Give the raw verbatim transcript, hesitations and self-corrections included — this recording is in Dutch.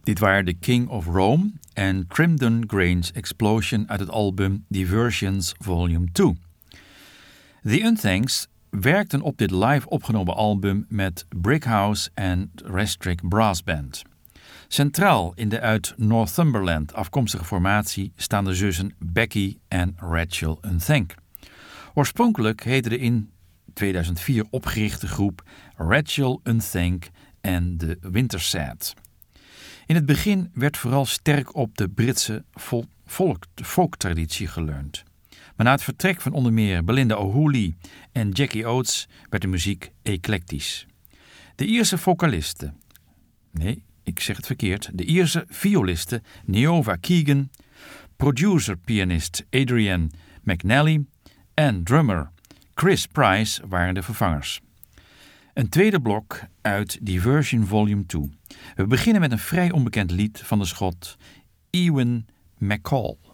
Dit waren The King of Rome en Crimson Grange Explosion uit het album Diversions Volume twee. The Unthanks werkten op dit live opgenomen album met Brickhouse en Restrict Brass Band. Centraal in de uit Northumberland afkomstige formatie staan de zussen Becky en Rachel Unthank. Oorspronkelijk heette de in tweeduizend vier opgerichte groep Rachel Unthank en de Wintersat. In het begin werd vooral sterk op de Britse volk, volk, folktraditie geleund. Maar na het vertrek van onder meer Belinda O'Hooley en Jackie Oates werd de muziek eclectisch. De Ierse vocaliste, nee, ik zeg het verkeerd, de Ierse violiste Neova Keegan, producer-pianist Adrian McNally en drummer Chris Price waren de vervangers. Een tweede blok uit Diversion Volume twee. We beginnen met een vrij onbekend lied van de Schot Ewan MacColl.